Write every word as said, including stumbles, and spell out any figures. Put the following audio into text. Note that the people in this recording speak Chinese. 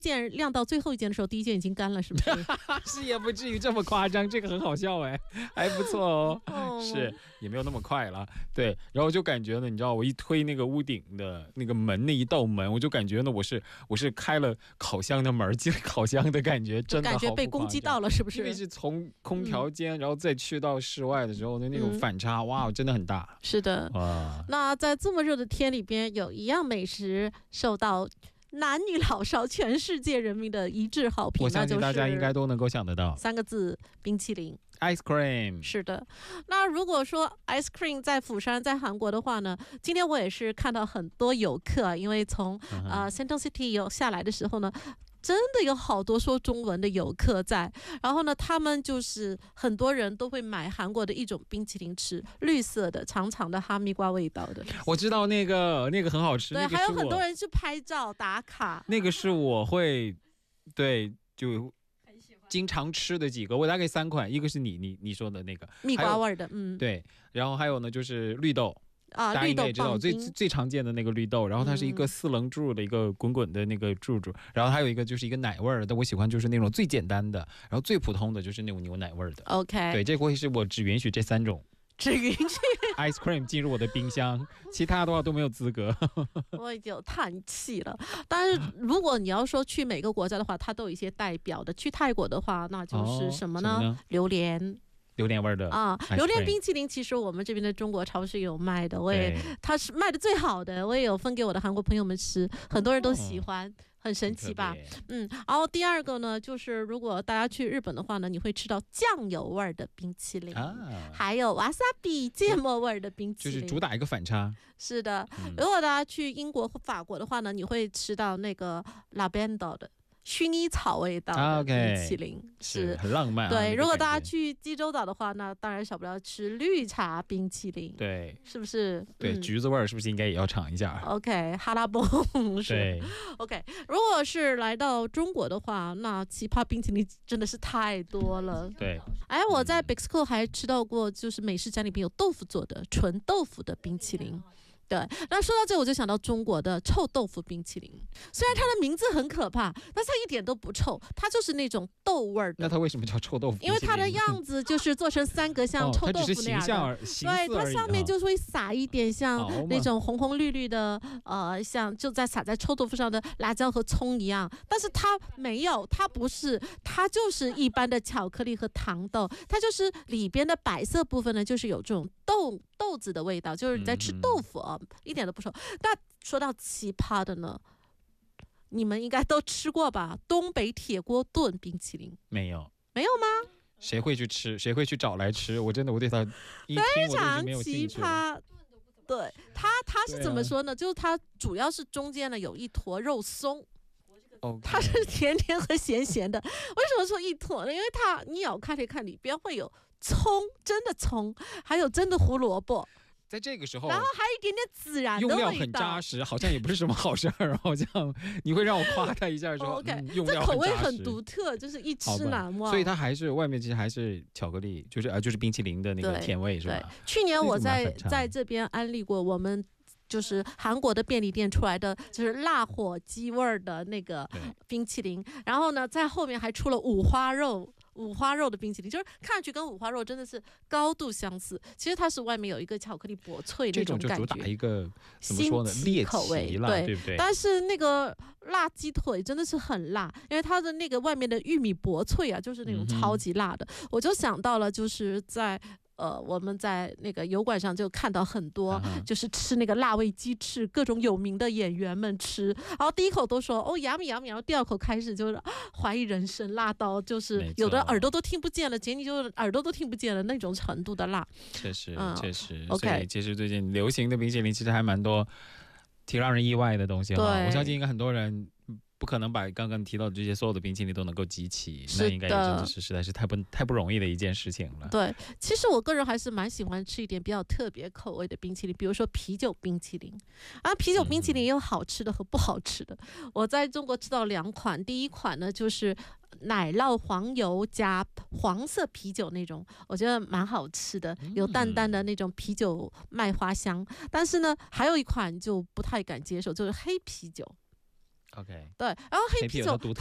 件晾到最后一件的时候，第一件已经干了，是不是？ 是也不至于这么夸张，这个很好笑哎，还不错哦。哦是也没有那么快了，对。然后就感觉呢，你知道，我一推那个屋顶的那个门，那一道门，我就感觉呢，我是我是开了烤箱的门进烤箱的感觉，真的好感觉被攻击到了，是不是？ 因为是从空调间，嗯、然后再去到室外的时候的那种反差，嗯、哇，真的很大。 是的，哇。那在这么热的天里边，有一样美食受到男女老少全世界人民的一致好评， 我相信大家应该都能够想得到， 三个字：冰淇淋。 ice cream 是的。那如果说 ice cream 在釜山在韩国的话呢，今天我也是看到很多游客，因为从、嗯呃、Central City 有下来的时候呢，真的有好多说中文的游客在，然后呢他们就是很多人都会买韩国的一种冰淇淋吃，绿色的长长的哈密瓜味道的。 我知道那个那个很好吃， 对， 那个还有很多人去拍照打卡， 那个是我会对就经常吃的几个，我大概三款，一个是你你你说的那个蜜瓜味的，嗯， 对，然后还有呢就是绿豆。 啊， 大家应该也知道最最常见的那个绿豆，然后它是一个四棱柱的一个滚滚的那个柱柱，然后还有一个就是一个奶味儿的，但我喜欢就是那种最简单的，然后最普通的就是那种牛奶味儿的。 OK， 对，这回是我只允许这三种， 只允许 ice cream 进入我的冰箱，其他的话都没有资格。 我已经有叹气了。但是如果你要说去每个国家的话，它都有一些代表的。去泰国的话，那就是什么呢？哦、什么呢？榴莲。 榴莲味的啊，榴莲冰淇淋其实我们这边的中国超市有卖的，我也它是卖的最好的，我也有分给我的韩国朋友们吃，很多人都喜欢，哦、很神奇吧？嗯，然后第二个呢，就是如果大家去日本的话呢，你会吃到酱油味的冰淇淋，啊、还有瓦萨比芥末味的冰淇淋， 就是主打一个反差。 是的，嗯、如果大家去英国或法国的话呢，你会吃到那个 lavender 的。薰衣草味道的冰淇淋、okay, 是, 是很浪漫、啊。 对，如果大家去济州岛的话，那当然少不了吃绿茶冰淇淋。 对， 是不是？ 对，嗯、橘子味是不是应该也要尝一下 ？OK， 哈拉蹦是。 对 ，OK。如果是来到中国的话，那奇葩冰淇淋真的是太多了。 对， 哎，我在 Bixco 还吃到过，就是美食展里边有豆腐做的纯豆腐的冰淇淋。对，那说到这我就想到中国的臭豆腐冰淇淋，虽然它的名字很可怕，但是它一点都不臭，它就是那种豆味儿的。 那它为什么叫臭豆腐冰淇淋？ 因为它的样子就是做成三个像臭豆腐那样的， 哦、 对，它上面就会撒一点像那种红红绿绿的，呃，像就在撒在臭豆腐上的辣椒和葱一样，但是它没有，它不是，它就是一般的巧克力和糖豆，它就是里边的白色部分呢，就是有这种豆豆子的味道，就是你在吃豆腐啊。嗯一点都不臭。那说到奇葩的呢，你们应该都吃过吧？东北铁锅炖冰淇淋没有？ 没有吗？ 谁会去吃？谁会去找来吃？我真的，我对他一听我都已经没有兴趣了。 非常奇葩。对它，它是怎么说呢？啊、就是它主要是中间呢有一坨肉松。 Okay. 它是甜甜和咸咸的。为什么说一坨呢？因为它你咬开来看里边会有葱，真的葱，还有真的胡萝卜。 在这个时候， 然后还有一点点孜然的味道， 用料很扎实，好像也不是什么好事儿。好像你会让我夸他一下说， OK， 嗯、用料这口味很独特，就是一吃难忘。 所以它还是外面其实还是巧克力，就是呃就是冰淇淋的那个甜味是吧？ 去年我在在这边安利过我们。就是韩国的便利店出来的，就是辣火鸡味的那个冰淇淋，然后呢，在后面还出了五花肉。五花肉的冰淇淋，就是看上去跟五花肉真的是高度相似，其实它是外面有一个巧克力薄脆那种感觉， 这种就主打一个怎么说呢，猎奇了，对不对？ 但是那个辣鸡腿真的是很辣，因为它的那个外面的玉米薄脆啊，就是那种超级辣的。嗯、我就想到了，就是在。呃，我们在那个油管上就看到很多，就是吃那个辣味鸡翅，各种有名的演员们吃，然后第一口都说哦，yummy yummy，然后第二口开始就是怀疑人生，辣到就是有的耳朵都听不见了，简直就是耳朵都听不见了那种程度的辣。 确实，嗯、确实。 OK， 所以其实最近流行的冰淇淋其实还蛮多，挺让人意外的东西哈。我相信应该很多人。不可能把刚刚提到的这些所有的冰淇淋都能够集齐，那应该也真的是实在是太不太不容易的一件事情了。 对，其实我个人还是蛮喜欢吃一点比较特别口味的冰淇淋，比如说啤酒冰淇淋啊，啤酒冰淇淋也有好吃的和不好吃的。嗯、我在中国吃到两款，第一款呢就是奶酪黄油加黄色啤酒那种，我觉得蛮好吃的，有淡淡的那种啤酒麦花香。但是呢，还有一款就不太敢接受，就是黑啤酒。 OK， 对，然后黑啤酒